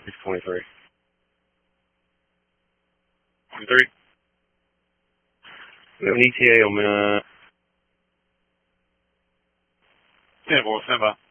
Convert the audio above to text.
23. 23. We have an ETA on 10-4, stand by.